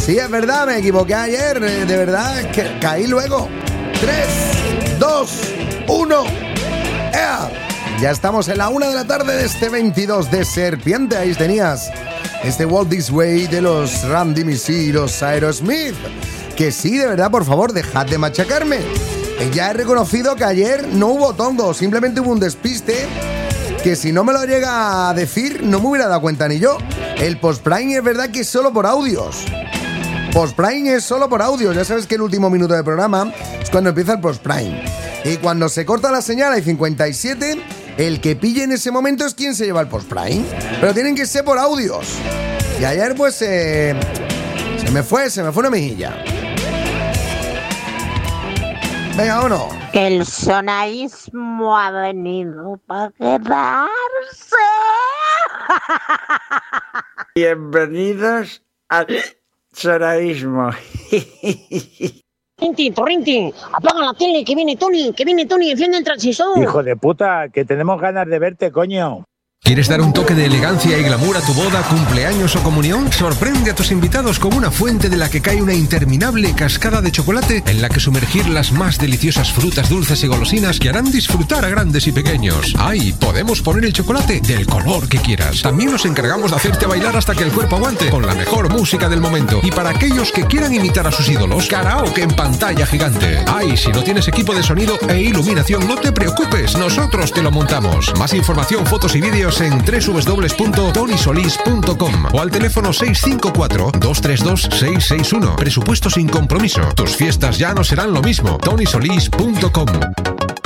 Sí, es verdad, me equivoqué ayer, de verdad, que caí luego. 3, 2, 1. ¡Ea! Ya estamos en la 1 de la tarde de este 22 de Serpiente. Ahí tenías este Walk This Way de los Ram DMC y los Aerosmith. Que sí, de verdad, por favor, dejad de machacarme. Ya he reconocido que ayer no hubo tongo, simplemente hubo un despiste que si no me lo llega a decir no me hubiera dado cuenta ni yo. El post-prime es verdad que es solo por audios. Post-prime es solo por audios. Ya sabes que el último minuto del programa es cuando empieza el post-prime. Y cuando se corta la señal hay 57, el que pille en ese momento es quien se lleva el post-prime. Pero tienen que ser por audios. Y ayer pues se me fue una mejilla. Venga, ¿o no? Que el sonaísmo ha venido para quedarse. Bienvenidos al sonaísmo. Rintin, apaga la tele, que viene Tony, enciende el transistor. Hijo de puta, que tenemos ganas de verte, coño. ¿Quieres dar un toque de elegancia y glamour a tu boda, cumpleaños o comunión? Sorprende a tus invitados con una fuente de la que cae una interminable cascada de chocolate en la que sumergir las más deliciosas frutas dulces y golosinas que harán disfrutar a grandes y pequeños. ¡Ay! Podemos poner el chocolate del color que quieras. También nos encargamos de hacerte bailar hasta que el cuerpo aguante con la mejor música del momento. Y para aquellos que quieran imitar a sus ídolos, karaoke en pantalla gigante. ¡Ay! Si no tienes equipo de sonido e iluminación, no te preocupes, nosotros te lo montamos. Más información, fotos y vídeos en www.tonysolis.com o al teléfono 654-232-661. Presupuesto sin compromiso. Tus fiestas ya no serán lo mismo. tonysolis.com.